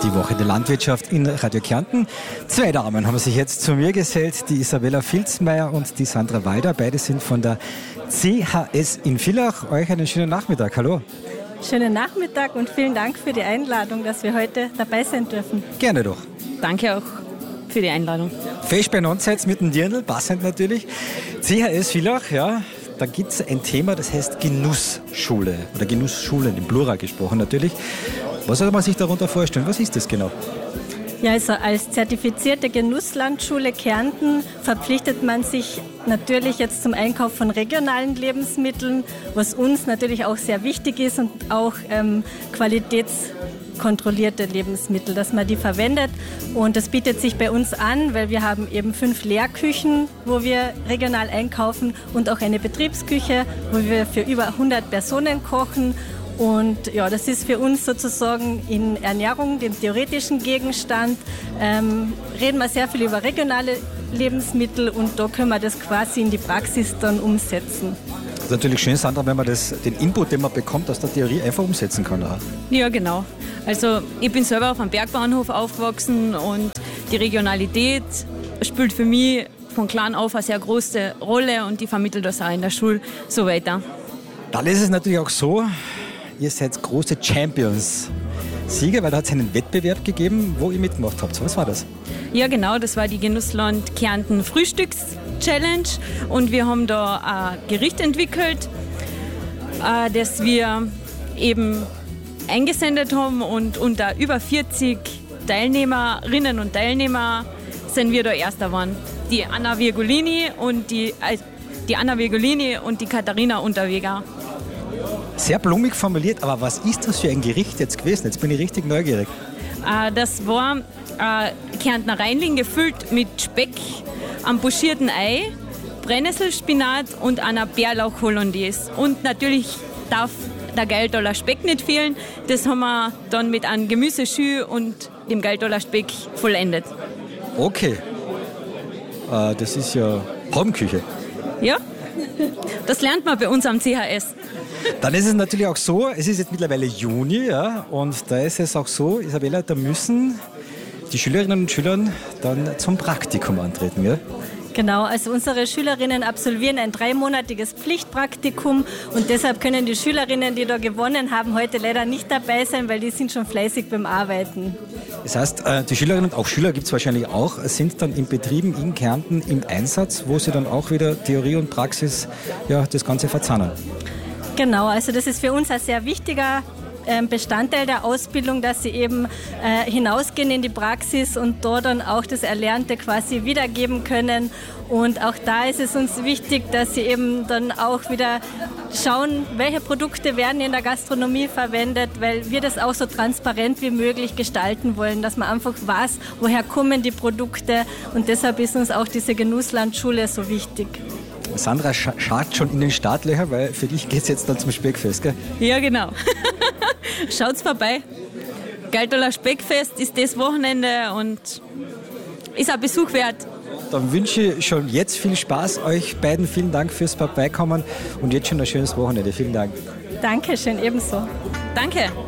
Die Woche der Landwirtschaft in Radio Kärnten. Zwei Damen haben sich jetzt zu mir gesellt, die Isabella Filzmeier und die Sandra Walder. Beide sind von der CHS in Villach. Euch einen schönen Nachmittag. Hallo. Schönen Nachmittag und vielen Dank für die Einladung, dass wir heute dabei sein dürfen. Gerne doch. Danke auch für die Einladung. Fest beieinander seid mit dem Dirndl, passend natürlich. CHS Villach, ja, da gibt es ein Thema, das heißt Genussschule oder Genussschulen, im Plural gesprochen natürlich. Was soll man sich darunter vorstellen? Was ist das genau? Ja, also als zertifizierte Genusslandschule Kärnten verpflichtet man sich natürlich jetzt zum Einkauf von regionalen Lebensmitteln, was uns natürlich auch sehr wichtig ist und auch qualitätskontrollierte Lebensmittel, dass man die verwendet. Und das bietet sich bei uns an, weil wir haben eben 5 Lehrküchen, wo wir regional einkaufen und auch eine Betriebsküche, wo wir für über 100 Personen kochen. Und ja, das ist für uns sozusagen in Ernährung, dem theoretischen Gegenstand, reden wir sehr viel über regionale Lebensmittel und da können wir das quasi in die Praxis dann umsetzen. Das ist natürlich schön, Sandra, wenn man den Input, den man bekommt, aus der Theorie einfach umsetzen kann. Auch. Ja, genau. Also ich bin selber auf einem Bergbauernhof aufgewachsen und die Regionalität spielt für mich von klein auf eine sehr große Rolle und die vermittelt das auch in der Schule so weiter. Dann ist es natürlich auch so, ihr seid große Champions. Sieger, weil da hat es einen Wettbewerb gegeben, wo ihr mitgemacht habt. Was war das? Ja, genau, das war die Genussland Kärnten Frühstücks-Challenge und wir haben da ein Gericht entwickelt, das wir eben eingesendet haben und unter über 40 Teilnehmerinnen und Teilnehmer sind wir da Erster geworden. Die Anna Virgolini und die Katharina Unterweger. Sehr blumig formuliert, aber was ist das für ein Gericht jetzt gewesen? Jetzt bin ich richtig neugierig. Das war Kärntner Reinling gefüllt mit Speck, einem pochierten Ei, Brennnesselspinat und einer Bärlauch-Hollandaise. Und natürlich darf der Gailtaler Speck nicht fehlen. Das haben wir dann mit einem Gemüseschü und dem Gailtaler Speck vollendet. Okay. Das ist ja Haubenküche. Ja, das lernt man bei uns am CHS. Dann ist es natürlich auch so, es ist jetzt mittlerweile Juni, ja, und da ist es auch so, Isabella, da müssen die Schülerinnen und Schüler dann zum Praktikum antreten, ja? Genau, also unsere Schülerinnen absolvieren ein 3-monatiges Pflichtpraktikum und deshalb können die Schülerinnen, die da gewonnen haben, heute leider nicht dabei sein, weil die sind schon fleißig beim Arbeiten. Das heißt, die Schülerinnen und auch Schüler gibt es wahrscheinlich auch, sind dann in Betrieben in Kärnten im Einsatz, wo sie dann auch wieder Theorie und Praxis, ja, das Ganze verzahnen. Genau, also das ist für uns ein sehr wichtiger Bestandteil der Ausbildung, dass sie eben hinausgehen in die Praxis und dort dann auch das Erlernte quasi wiedergeben können. Und auch da ist es uns wichtig, dass sie eben dann auch wieder schauen, welche Produkte werden in der Gastronomie verwendet, weil wir das auch so transparent wie möglich gestalten wollen, dass man einfach weiß, woher kommen die Produkte. Und deshalb ist uns auch diese Genusslandschule so wichtig. Sandra schaut schon in den Startlöcher, weil für dich geht es jetzt dann zum Speckfest, gell? Ja, genau. Schaut's vorbei. Gailtaler Speckfest ist das Wochenende und ist ein Besuch wert. Dann wünsche ich schon jetzt viel Spaß euch beiden. Vielen Dank fürs Vorbeikommen und jetzt schon ein schönes Wochenende. Vielen Dank. Dankeschön, ebenso. Danke.